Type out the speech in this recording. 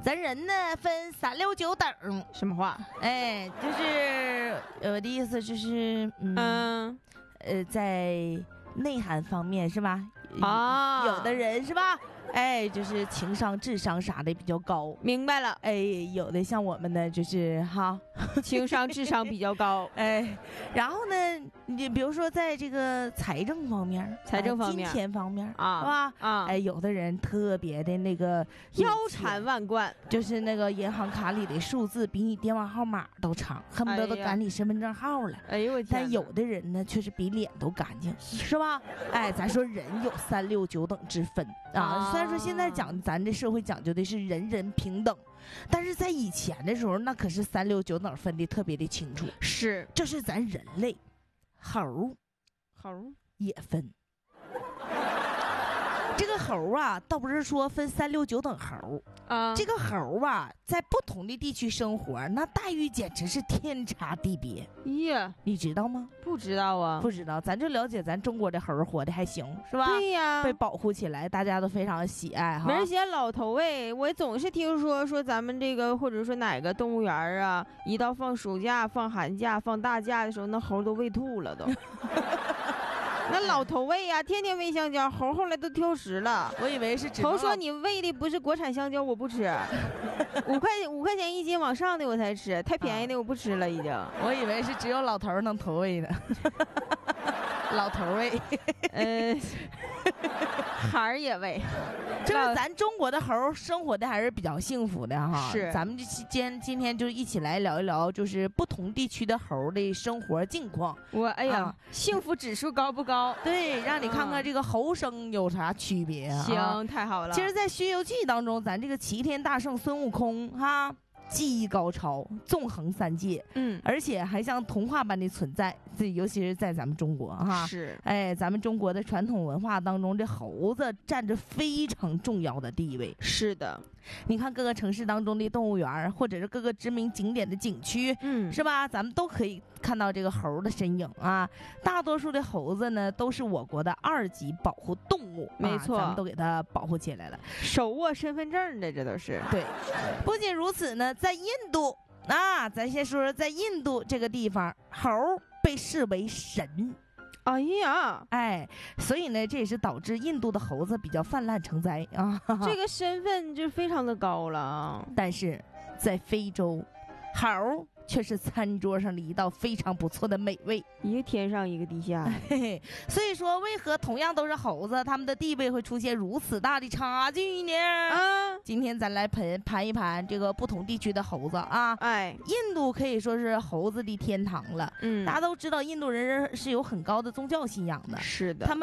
咱人呢分3、6、9等。 什么话？ 哎，就是我的意思就是在内涵方面是吧？ 啊， 有的人是吧？哎，就是情商、智商啥的比较高。 明白了。 哎，有的像我们呢，就是哈， 情商、智商比较高。 哎，然后呢，你比如说在这个财政方面、金钱方面啊， 是吧？ 啊， 哎，有的人特别的那个腰缠万贯， 就是那个银行卡里的数字比你电话号码都长，恨不得都赶你身份证号了。 哎呦我天！ 但有的人呢，却是比脸都干净，是吧？哎，咱说人有3、6、9等之分啊。虽然说现在咱这社会讲究的是人人平等，但是在以前的时候，那可是3、6、9等分的特别的清楚。 是， 这是咱人类，猴也分。这个猴啊，倒不是说分3、6、9等猴啊，这个猴啊，在不同的地区生活，那待遇简直是天差地别。 耶， 你知道吗？ 不知道啊， 不知道，咱就了解咱中国的猴活的还行，是吧？ 对呀， 被保护起来，大家都非常喜爱哈。 没人嫌老头喂，我总是听说咱们这个或者说哪个动物园啊，一到放暑假、放寒假、放大假的时候，那猴都喂吐了都。那老头喂呀，天天喂香蕉，猴后来都挑食了。 我以为是头说你喂的不是国产香蕉，我不吃。5块钱1斤往上的我才吃，太便宜的我不吃了已经。 我以为是只有老头能投喂的。老头喂， 孩儿也喂， 就是咱中国的猴生活的还是比较幸福的哈。 是， 咱们今天就一起来聊一聊，就是不同地区的猴的生活境况。 哎呀，幸福指数高不高？ 对，让你看看这个猴生有啥区别啊？ 行，太好了。 其实，在《西游记》当中，咱这个齐天大圣孙悟空哈。技艺高超，纵横3界，而且还像童话般的存在，尤其是在咱们中国哈， 是， 哎，咱们中国的传统文化当中，这猴子占着非常重要的地位。 是的， 你看各个城市当中的动物园，或者是各个知名景点的景区，是吧？咱们都可以看到这个猴的身影啊。大多数的猴子呢，都是我国的2级保护动物， 没错， 咱们都给它保护起来了， 手握身份证的，这都是对。不仅如此呢，在印度啊，咱先说说在印度这个地方，猴被视为神。 哎呀， 哎，所以呢，这也是导致印度的猴子比较泛滥成灾啊。 这个身份就非常的高了啊。 但是在非洲，猴却是餐桌上的一道非常不错的美味， 一个天上一个地下。 所以说，为何同样都是猴子，他们的地位会出现如此大的差距呢？今天咱来盘一盘这个不同地区的猴子啊。 哎， 印度可以说是猴子的天堂了。大家都知道，印度人是有很高的宗教信仰的。 是的， 他们